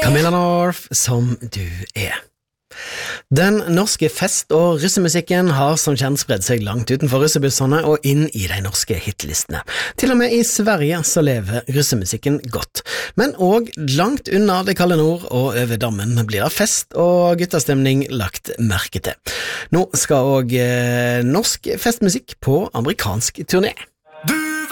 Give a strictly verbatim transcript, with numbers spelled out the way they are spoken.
Camilla North, som du er. Den norske fest- og russemusikken har som kjent spredd seg langt utenfor russebussene og inn i de norske hitlistene. Til og med i Sverige så lever russemusikken godt. Men også langt unna det kalde nord og over dammen blir det fest og guttastemning lagt merke til. Nå skal også eh, norsk festmusikk på amerikansk turné.